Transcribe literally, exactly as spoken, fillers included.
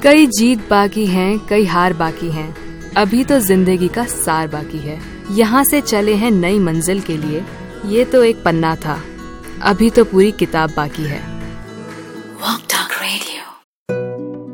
कई जीत बाकी हैं, कई हार बाकी हैं, अभी तो जिंदगी का सार बाकी है। यहाँ से चले हैं नई मंजिल के लिए, ये तो एक पन्ना था, अभी तो पूरी किताब बाकी है।